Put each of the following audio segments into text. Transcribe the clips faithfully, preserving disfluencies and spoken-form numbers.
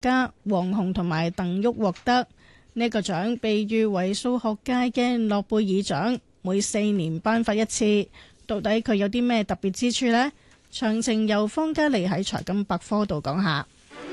家黃洪同埋鄧旭獲得。呢個獎被譽為數學界嘅諾貝爾獎，每四年頒發一次。到底佢有啲咩特別之處呢？詳情由方嘉利喺財金百科度講下。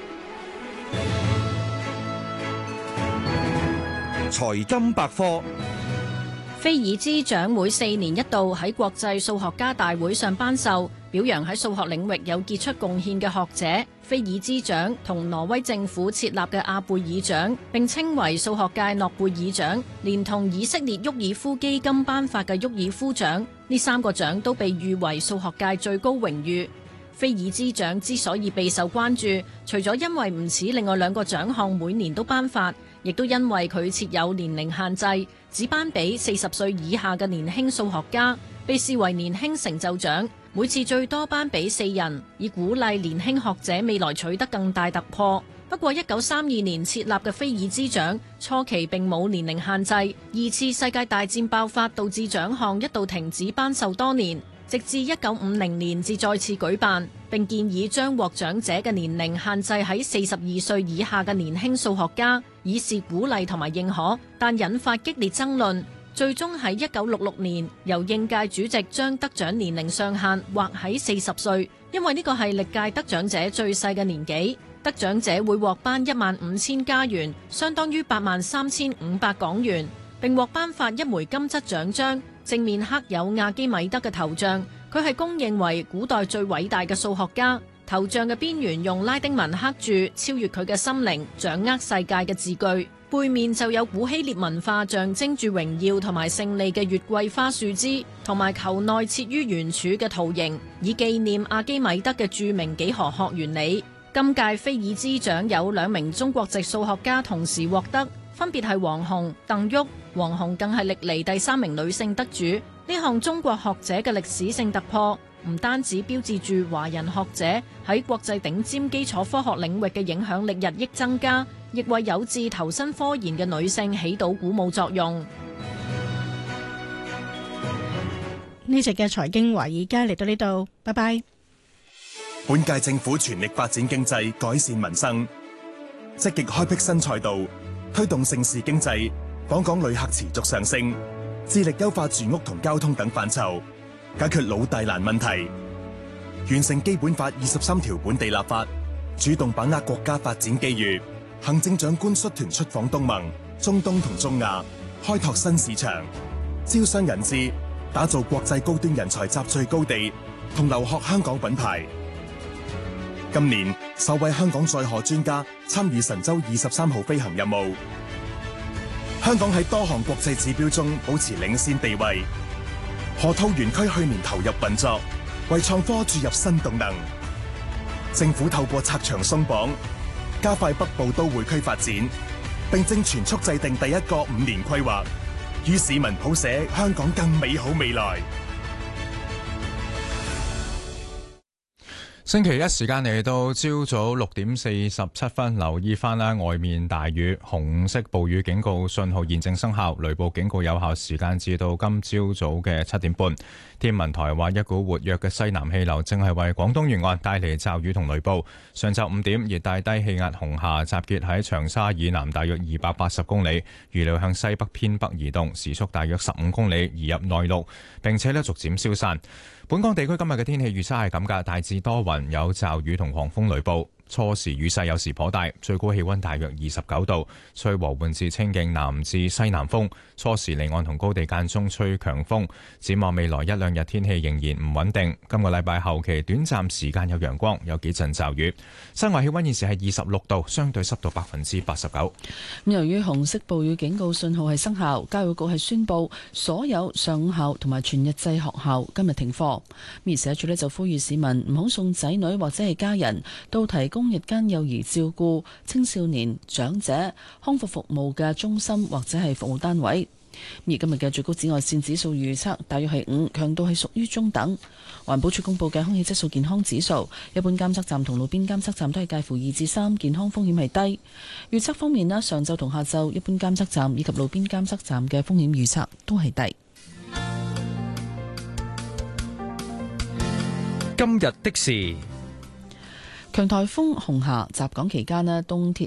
財金百科。 菲爾茲獎每四年一度喺國際數學家大會上頒授，表揚喺數學領域有傑出貢獻嘅學者。菲爾茲獎同挪威政府設立嘅阿貝爾獎並稱為數學界諾貝爾獎，連同以色列沃爾夫基金頒發嘅沃爾夫獎，呢三個獎都被譽為數學界最高榮譽。菲爾茲獎之所以備受關注，除咗因為唔似另外兩個獎項每年都頒發，亦都因為佢設有年齡限制，只頒俾四十歲以下嘅年輕數學家，被視為年輕成就獎，每次最多頒俾四人，以鼓勵年輕學者未來取得更大突破。不過一九三二年設立嘅菲爾茲獎初期並冇年齡限制，二次世界大戰爆發導致獎項一度停止頒授多年，直至一九五零年至再次舉辦，並建議將獲獎者嘅年齡限制喺四十二歲以下嘅年輕數學家，以示鼓勵同埋認可，但引發激烈爭論。最終喺一九六六年，由應屆主席將得獎年齡上限劃喺四十歲，因為呢個係歷屆得獎者最細嘅年紀。得獎者會獲頒一萬五千加元，相當於八萬三千五百港元，並獲頒發一枚金質獎章，正面刻有亞基米德嘅頭像，佢係公認為古代最偉大嘅數學家。頭像嘅邊緣用拉丁文刻住超越佢嘅心靈，掌握世界嘅字句，背面就有古希臘文化象徵住榮耀同埋勝利嘅月桂花樹枝，同埋球內設於圓柱嘅圖形，以紀念亞基米德嘅著名幾何學原理。今屆菲爾茲獎有兩名中國籍數學家同時獲得，分別係黃洪、鄧旭。黃洪更係歷嚟第三名女性得主。呢項中國學者嘅歷史性突破，唔單止標誌住華人學者喺國際頂尖基礎科學領域嘅影響力日益增加，亦為有志投身科研嘅女性起到鼓舞作用。 呢集嘅財經華爾街嚟到呢度，拜拜。 本屆政府全力發展經濟，改善民生，積極開闢新賽道，推動盛事經濟，訪港旅客持續上升，致力優化住屋同交通等範疇，解決老大難問題，完成基本法二十三條本地立法，主動把握國家發展機遇。行政長官率團出訪東盟、中東同中亞，開拓新市場，招商引資，打造國際高端人才集聚高地同留學香港品牌。今年首位香港載荷專家參與神舟二十三號飛行任務。香港喺多項國際指標中保持領先地位。河套園區去年投入運作，為創科注入新動能。政府透過拆牆鬆綁，加快北部都會區發展，並正全速制定第一個五年規劃，與市民譜寫香港更美好未來。 星期一時間嚟到朝早六點四十七分，留意翻啦，外面大雨，紅色暴雨警告信號現正生效，雷暴警告有效時間至到今朝早嘅七點半。天文台話，一股活躍嘅西南氣流正係為廣東沿岸帶嚟驟雨同雷暴。上晝五點，熱帶低氣壓紅霞集結喺長沙以南大約二百八十公里，預料向西北偏北移動，時速大約十五公里，移入內陸，並且咧逐漸消散。本港地區今日嘅天氣預測係咁㗎，大致多雲，有驟雨同狂風雷暴。初時雨勢有時頗大，最高氣溫大約二十九度，吹和緩至清勁南至西南風。初時離岸同高地間中吹強風。展望未來一兩日天氣仍然唔穩定。今個禮拜後期短暫時間有陽光，有幾陣驟雨。室外氣溫現時係二十六度，相對濕度百分之八十九。 由於紅色暴雨警告信號係生效，教育局係宣布所有上午校同埋全日制學校今日停課。而社署呢就呼籲市民唔好送仔女或者係家人到提供日間幼兒照顧、青少年、長者康復服務嘅中心或者係服務單位。而今日嘅最高紫外線指數預測大約係五，強度係屬於中等。環保署公布嘅空氣質素健康指數，一般監測站同路邊監測站都係介乎二至三，健康風險係低。預測方面咧，上晝同下晝一般監測站以及路邊監測站嘅風險預測都係低。今日的事。 強颱風紅霞襲港期間呢，東鐵